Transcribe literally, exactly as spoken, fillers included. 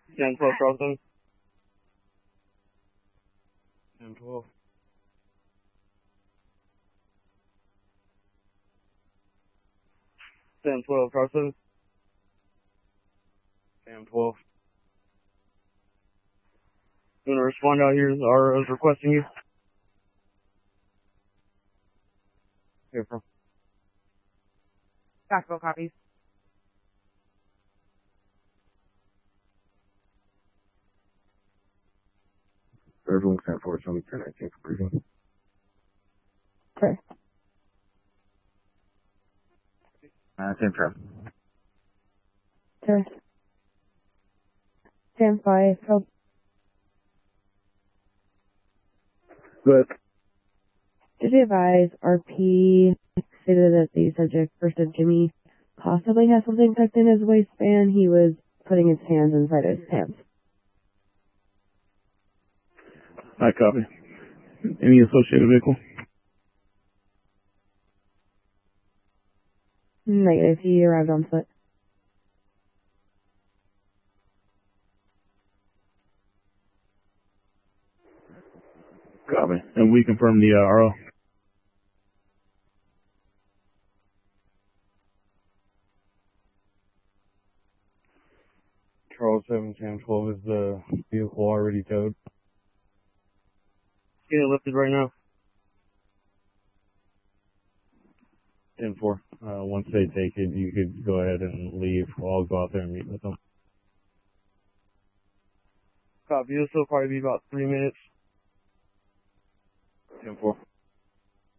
ten twelve Charleston. ten twelve. ten twelve Charleston. ten twelve. You want to respond out here? R O is requesting you. Here from. Basketball copies. Everyone ten four, show me ten nineteen for briefing. Okay. Uh, ten twelve. Okay. ten five, help. Good. Did you advise R P stated that the subject, person Jimmy, possibly has something tucked in his waistband? He was putting his hands inside his pants. I copy. Any associated vehicle? Negative. He arrived on foot. Copy. And we confirm the uh, R O. Charles seven ten twelve is the vehicle already towed. Getting it lifted right now. ten four. Uh, once they take it, you could go ahead and leave. I'll go out there and meet with them. Copy. This will probably be about three minutes. ten four.